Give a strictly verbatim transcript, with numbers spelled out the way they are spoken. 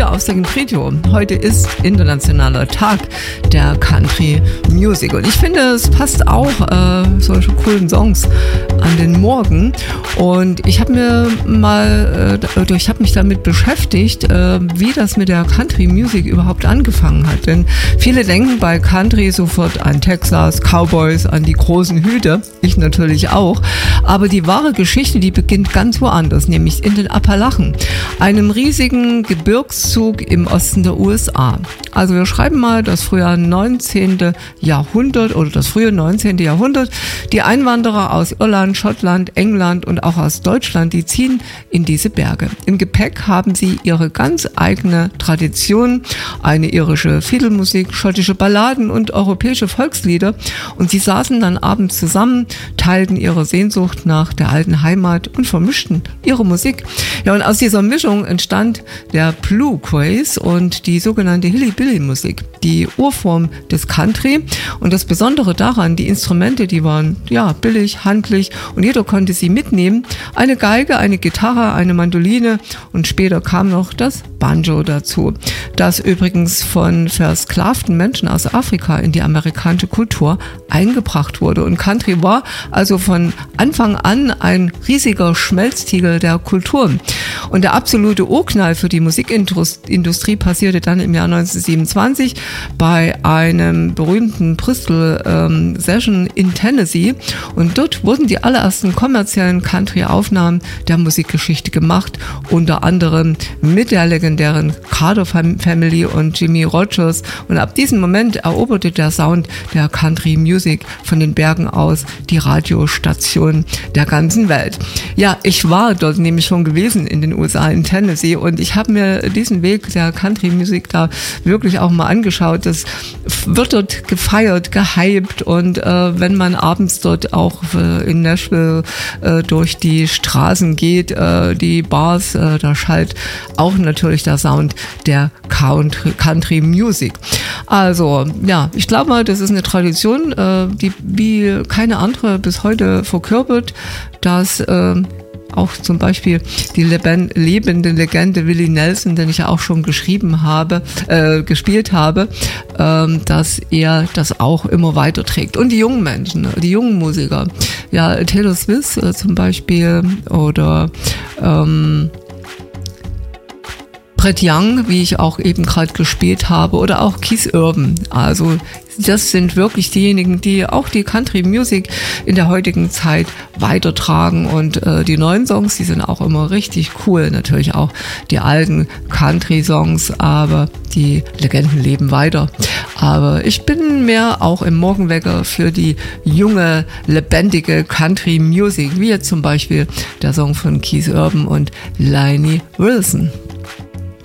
hier auf Second Radio. Heute ist internationaler Tag der Country Music und ich finde, es passt auch äh, solche coolen Songs an den Morgen. Und ich habe mir mal, äh, ich habe mich damit beschäftigt, äh, wie das mit der Country Music überhaupt angefangen hat. Denn viele denken bei Country sofort an Texas, Cowboys, an die großen Hüte. Ich natürlich auch. Aber die wahre Geschichte, die beginnt ganz woanders, nämlich in den Appalachen, einem riesigen Gebirgszug im Osten der U S A. Also wir schreiben mal das frühe neunzehnte. Jahrhundert oder das frühe neunzehnte. Jahrhundert. Die Einwanderer aus Irland, Schottland, England und auch aus Deutschland, die ziehen in diese Berge. Im Gepäck haben sie ihre ganz eigene Tradition, eine irische Fiedelmusik, schottische Balladen und europäische Volkslieder. Und sie saßen dann abends zusammen, teilten ihre Sehnsucht nach der alten Heimat und vermischten ihre Musik. Ja, und aus dieser Mischung entstand der Bluegrass und die sogenannte Hilly-Billy-Musik, die Urform des Country. Und das Besondere daran, die Instrumente, die waren ja billig, handlich und jeder konnte sie mitnehmen. Eine Geige, eine Gitarre, eine Mandoline und später kam noch das Banjo dazu, das übrigens von versklavten Menschen aus Afrika in die amerikanische Kultur eingebracht wurde. Und Country war also von Anfang an ein riesiger Schmelztiegel der Kulturen. Und der absolute Urknall für die Musikindustrie passierte dann im Jahr neunzehnhundertsiebenundzwanzig bei einem berühmten Bristol ähm, Session in Tennessee. Und dort wurden die allerersten kommerziellen Country-Aufnahmen der Musikgeschichte gemacht, unter anderem mit der legendären Carter Family und Jimmy Rogers. Und ab diesem Moment eroberte der Sound der Country Music von den Bergen aus die Radiostationen der ganzen Welt. Ja, ich war dort nämlich schon gewesen in den U S A, in Tennessee, und ich habe mir diesen Weg der Country Music da wirklich auch mal angeschaut. Das wird dort gefeiert, gehypt, und äh, wenn man abends dort auch äh, in Nashville äh, durch die Straßen geht, äh, die Bars, äh, da schallt auch natürlich der Sound der Country, Country Music. Also ja, ich glaube mal, das ist eine Tradition, äh, die wie keine andere bis heute verkörpert, dass äh, auch zum Beispiel die leben, lebende Legende Willie Nelson, den ich ja auch schon geschrieben habe, äh, gespielt habe, ähm, dass er das auch immer weiterträgt. Und die jungen Menschen, die jungen Musiker, ja, Taylor Swift äh, zum Beispiel oder ähm, Brett Young, wie ich auch eben gerade gespielt habe, oder auch Keith Urban. Also das sind wirklich diejenigen, die auch die Country Music in der heutigen Zeit weitertragen, und äh, die neuen Songs, die sind auch immer richtig cool. Natürlich auch die alten Country Songs, aber die Legenden leben weiter. Aber ich bin mehr auch im Morgenwecker für die junge, lebendige Country Music, wie jetzt zum Beispiel der Song von Keith Urban und Lainey Wilson.